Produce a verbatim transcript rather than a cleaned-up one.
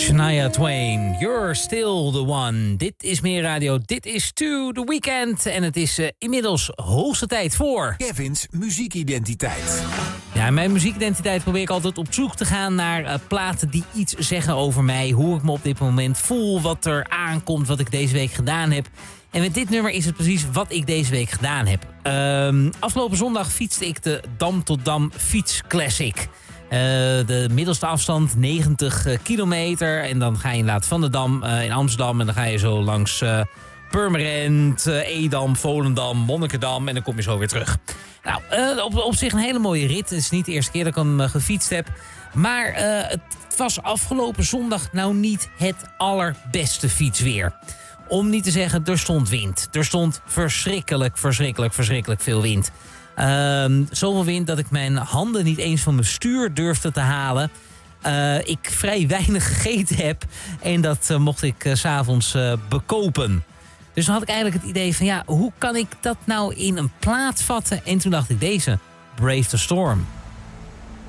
Shania Twain, You're Still the One. Dit is Meer Radio, dit is To The Weekend. En het is uh, inmiddels hoogste tijd voor... Kevin's muziekidentiteit. Ja, in mijn muziekidentiteit probeer ik altijd op zoek te gaan naar uh, platen die iets zeggen over mij. Hoe ik me op dit moment voel, wat er aankomt, wat ik deze week gedaan heb. En met dit nummer is het precies wat ik deze week gedaan heb. Uh, afgelopen zondag fietste ik de Dam tot Dam Fiets Classic. Uh, de middelste afstand negentig uh, kilometer. En dan ga je inderdaad van de Dam uh, in Amsterdam. En dan ga je zo langs uh, Purmerend, uh, Edam, Volendam, Monnikendam. En dan kom je zo weer terug. Nou, uh, op, op zich een hele mooie rit. Het is niet de eerste keer dat ik hem uh, gefietst heb. Maar uh, het was afgelopen zondag nou niet het allerbeste fietsweer. Om niet te zeggen, er stond wind. Er stond verschrikkelijk, verschrikkelijk, verschrikkelijk veel wind. Uh, zoveel wind dat ik mijn handen niet eens van mijn stuur durfde te halen. Uh, ik vrij weinig gegeten heb. En dat uh, mocht ik uh, 's avonds uh, bekopen. Dus dan had ik eigenlijk het idee van ja, hoe kan ik dat nou in een plaat vatten? En toen dacht ik deze, Brave the Storm.